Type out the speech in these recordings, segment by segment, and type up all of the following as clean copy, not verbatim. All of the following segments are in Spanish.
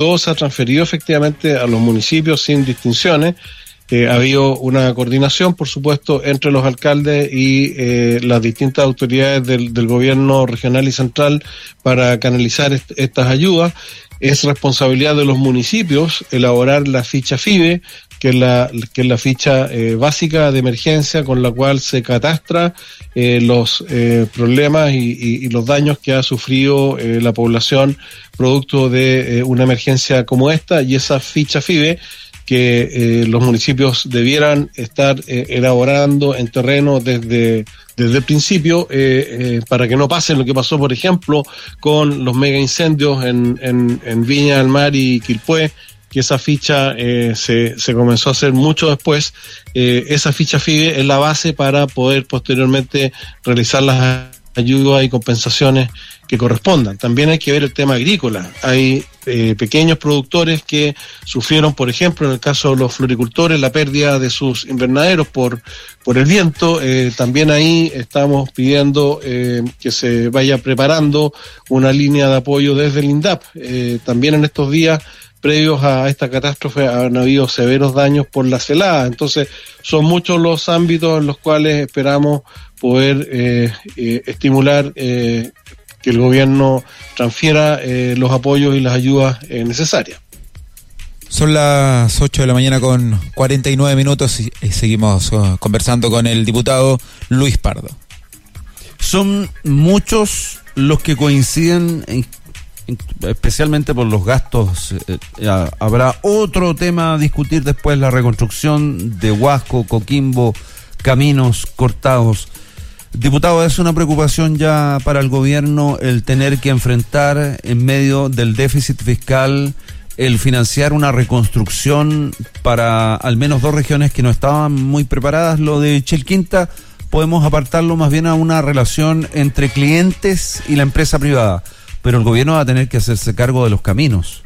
todo se ha transferido efectivamente a los municipios sin distinciones. Ha habido una coordinación, por supuesto, entre los alcaldes y las distintas autoridades del gobierno regional y central para canalizar estas ayudas. Es responsabilidad de los municipios elaborar la ficha FIBE, que es la ficha básica de emergencia con la cual se catastra los problemas y los daños que ha sufrido la población producto de una emergencia como esta, y esa ficha FIBE que los municipios debieran estar elaborando en terreno desde el principio, para que no pase lo que pasó, por ejemplo, con los mega incendios en Viña del Mar y Quilpué, que esa ficha se comenzó a hacer mucho después. Esa ficha FIBE es la base para poder posteriormente realizar las ayudas y compensaciones que correspondan. También hay que ver el tema agrícola. Hay pequeños productores que sufrieron, por ejemplo, en el caso de los floricultores, la pérdida de sus invernaderos por el viento. También ahí estamos pidiendo que se vaya preparando una línea de apoyo desde el INDAP. También en estos días previos a esta catástrofe han habido severos daños por las heladas. Entonces son muchos los ámbitos en los cuales esperamos poder estimular que el gobierno transfiera los apoyos y las ayudas necesarias. Son las 8 de la mañana con 49 minutos y seguimos conversando con el diputado Luis Pardo. Son muchos los que coinciden especialmente por los gastos. Habrá otro tema a discutir después, la reconstrucción de Huasco, Coquimbo, caminos cortados. Diputado, ¿es una preocupación ya para el gobierno el tener que enfrentar en medio del déficit fiscal el financiar una reconstrucción para al menos dos regiones que no estaban muy preparadas? Lo de Chilquinta podemos apartarlo más bien a una relación entre clientes y la empresa privada, pero el gobierno va a tener que hacerse cargo de los caminos.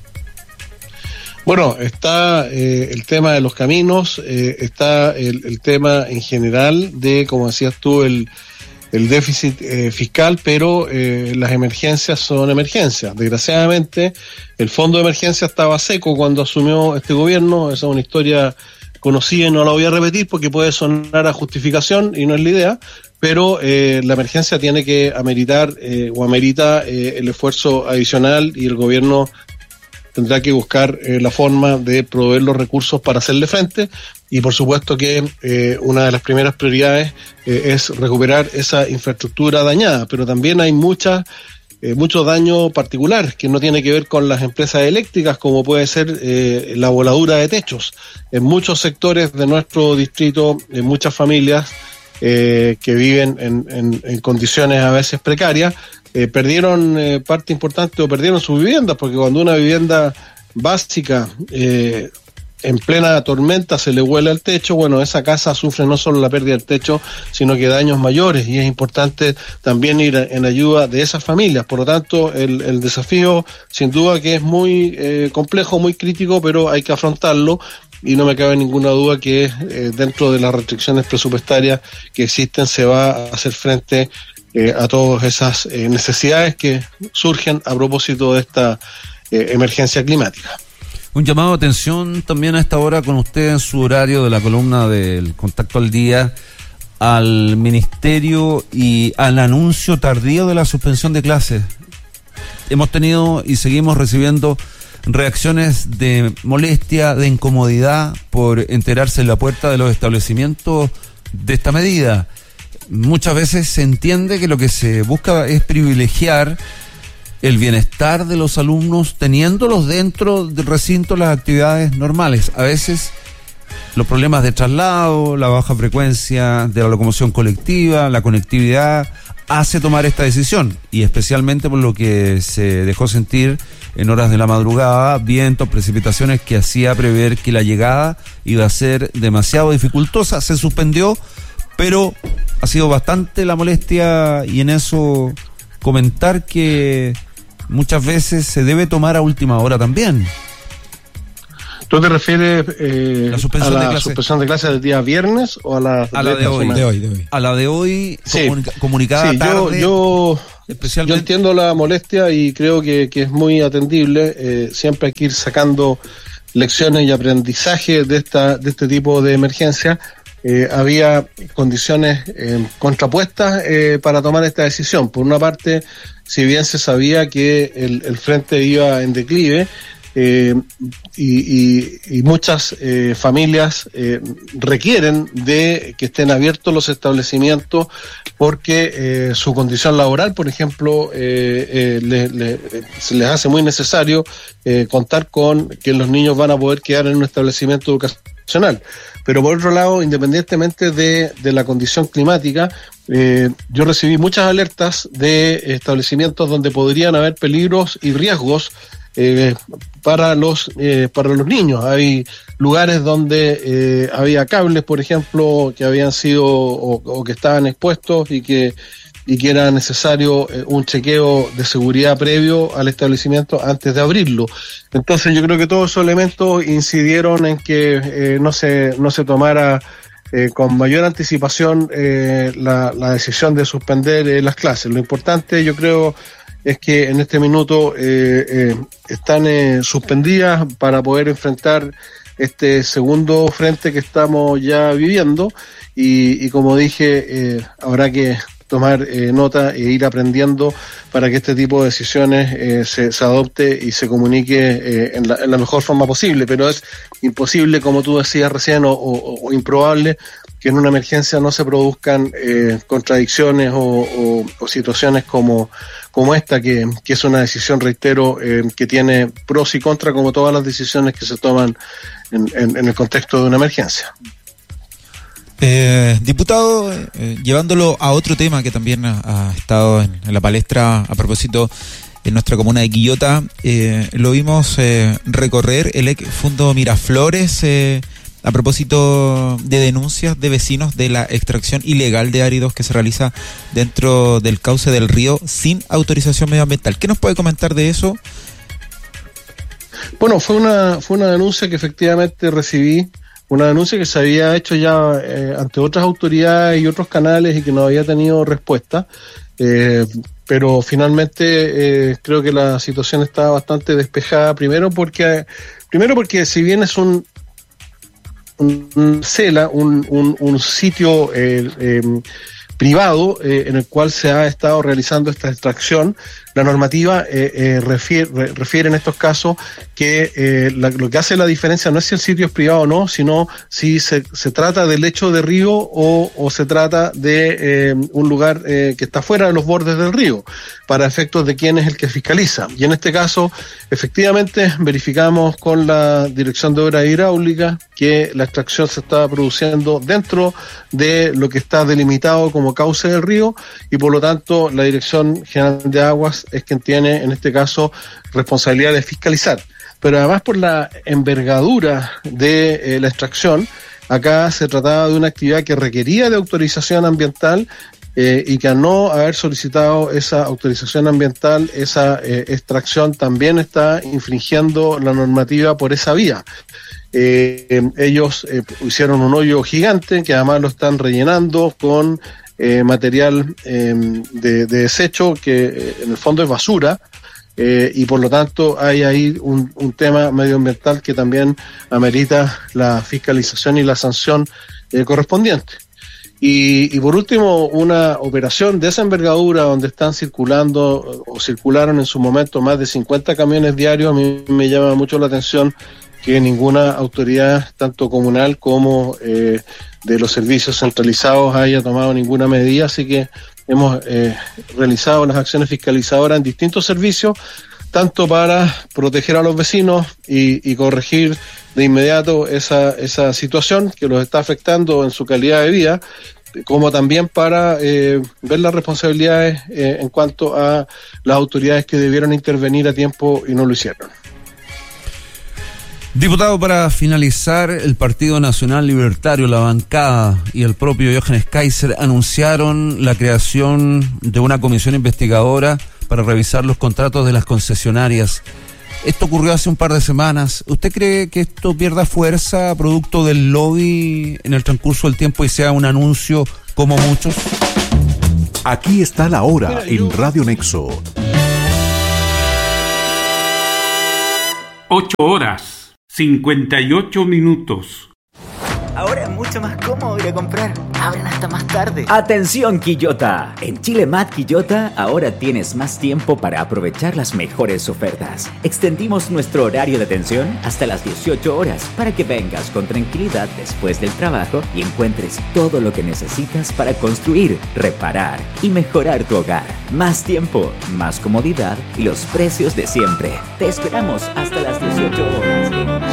Bueno, está el tema de los caminos, está el tema en general de, como decías tú, el déficit fiscal, pero las emergencias son emergencias. Desgraciadamente, el fondo de emergencia estaba seco cuando asumió este gobierno. Esa es una historia conocida y no la voy a repetir porque puede sonar a justificación y no es la idea, pero la emergencia tiene que ameritar o amerita el esfuerzo adicional, y el gobierno tendrá que buscar la forma de proveer los recursos para hacerle frente, y por supuesto que una de las primeras prioridades es recuperar esa infraestructura dañada, pero también hay mucho daño particular que no tiene que ver con las empresas eléctricas, como puede ser la voladura de techos. En muchos sectores de nuestro distrito, en muchas familias que viven en condiciones a veces precarias, perdieron parte importante o perdieron sus viviendas, porque cuando una vivienda básica en plena tormenta se le vuela el techo, bueno, esa casa sufre no solo la pérdida del techo, sino que daños mayores, y es importante también ir en ayuda de esas familias. Por lo tanto, el desafío sin duda que es muy complejo, muy crítico, pero hay que afrontarlo, y no me cabe ninguna duda que dentro de las restricciones presupuestarias que existen se va a hacer frente a todas esas necesidades que surgen a propósito de esta emergencia climática. Un llamado de atención también a esta hora con usted en su horario de la columna del Contacto al Día al Ministerio y al anuncio tardío de la suspensión de clases. Hemos tenido y seguimos recibiendo reacciones de molestia, de incomodidad por enterarse en la puerta de los establecimientos de esta medida. Muchas veces se entiende que lo que se busca es privilegiar el bienestar de los alumnos teniéndolos dentro del recinto las actividades normales. A veces los problemas de traslado, la baja frecuencia de la locomoción colectiva, la conectividad, hace tomar esta decisión, y especialmente por lo que se dejó sentir en horas de la madrugada, vientos, precipitaciones que hacía prever que la llegada iba a ser demasiado dificultosa. Se suspendió, pero ha sido bastante la molestia, y en eso comentar que muchas veces se debe tomar a última hora también. ¿Tú te refieres la suspensión a la suspensión de clases del día viernes o a la de hoy? A la de hoy, sí. comunicada sí, tarde. especialmente. Yo entiendo la molestia y creo que es muy atendible. Siempre hay que ir sacando lecciones y aprendizaje de este tipo de emergencia. Había condiciones contrapuestas para tomar esta decisión. Por una parte, si bien se sabía que el frente iba en declive, y muchas familias requieren de que estén abiertos los establecimientos porque su condición laboral, por ejemplo, se les hace muy necesario contar con que los niños van a poder quedar en un establecimiento educacional. Pero por otro lado, independientemente de la condición climática, yo recibí muchas alertas de establecimientos donde podrían haber peligros y riesgos para los niños. Hay lugares donde había cables, por ejemplo, que habían sido o que estaban expuestos y que era necesario un chequeo de seguridad previo al establecimiento antes de abrirlo. Entonces yo creo que todos esos elementos incidieron en que no se tomara con mayor anticipación la decisión de suspender las clases. Lo importante, yo creo, es que en este minuto están suspendidas para poder enfrentar este segundo frente que estamos ya viviendo y como dije, habrá que tomar nota e ir aprendiendo para que este tipo de decisiones se adopte y se comunique en la mejor forma posible, pero es imposible, como tú decías recién, o improbable que en una emergencia no se produzcan contradicciones o situaciones como esta, que es una decisión, reitero, que tiene pros y contras, como todas las decisiones que se toman en el contexto de una emergencia. Diputado, llevándolo a otro tema que también ha estado en la palestra a propósito en nuestra comuna de Quillota, lo vimos recorrer el Fondo Miraflores a propósito de denuncias de vecinos de la extracción ilegal de áridos que se realiza dentro del cauce del río sin autorización medioambiental. ¿Qué nos puede comentar de eso? Bueno, fue una denuncia que efectivamente recibí, una denuncia que se había hecho ya ante otras autoridades y otros canales y que no había tenido respuesta, pero finalmente creo que la situación está bastante despejada, primero porque si bien es un sitio privado en el cual se ha estado realizando esta extracción, la normativa refiere en estos casos que lo que hace la diferencia no es si el sitio es privado o no, sino si se trata del lecho de río o se trata de un lugar que está fuera de los bordes del río, para efectos de quién es el que fiscaliza. Y en este caso, efectivamente, verificamos con la Dirección de Obras Hidráulicas que la extracción se estaba produciendo dentro de lo que está delimitado como cauce del río y por lo tanto la Dirección General de Aguas es quien tiene en este caso responsabilidad de fiscalizar. Pero además por la envergadura de la extracción, acá se trataba de una actividad que requería de autorización ambiental y que al no haber solicitado esa autorización ambiental, esa extracción también está infringiendo la normativa por esa vía. Ellos hicieron un hoyo gigante que además lo están rellenando con material de desecho que en el fondo es basura y por lo tanto hay ahí un tema medioambiental que también amerita la fiscalización y la sanción correspondiente. Y por último, una operación de esa envergadura donde están circulando o circularon en su momento más de 50 camiones diarios, a mí me llama mucho la atención que ninguna autoridad, tanto comunal como de los servicios centralizados, haya tomado ninguna medida, así que hemos realizado las acciones fiscalizadoras en distintos servicios, tanto para proteger a los vecinos y corregir de inmediato esa situación que los está afectando en su calidad de vida, como también para ver las responsabilidades en cuanto a las autoridades que debieron intervenir a tiempo y no lo hicieron. Diputado, para finalizar, el Partido Nacional Libertario, la bancada y el propio Johannes Kaiser anunciaron la creación de una comisión investigadora para revisar los contratos de las concesionarias. Esto ocurrió hace un par de semanas. ¿Usted cree que esto pierda fuerza producto del lobby en el transcurso del tiempo y sea un anuncio como muchos? Aquí está la hora en Radio Nexo. 8:58. Ahora es mucho más cómodo ir a comprar. Abren hasta más tarde. ¡Atención, Quillota! En Chile Mat Quillota ahora tienes más tiempo para aprovechar las mejores ofertas. Extendimos nuestro horario de atención hasta las 18 horas para que vengas con tranquilidad después del trabajo y encuentres todo lo que necesitas para construir, reparar y mejorar tu hogar. Más tiempo, más comodidad y los precios de siempre. Te esperamos hasta las 18 horas.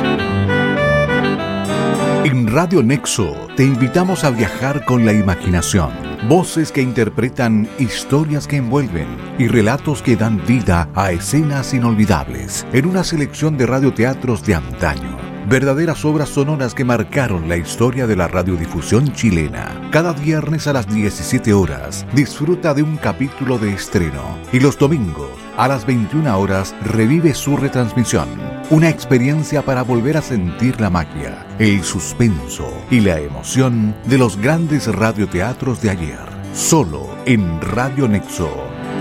En Radio Nexo te invitamos a viajar con la imaginación. Voces que interpretan historias que envuelven y relatos que dan vida a escenas inolvidables en una selección de radioteatros de antaño. Verdaderas obras sonoras que marcaron la historia de la radiodifusión chilena. Cada viernes a las 17 horas disfruta de un capítulo de estreno y los domingos a las 21 horas revive su retransmisión. Una experiencia para volver a sentir la magia, el suspenso y la emoción de los grandes radioteatros de ayer. Solo en Radio Nexo.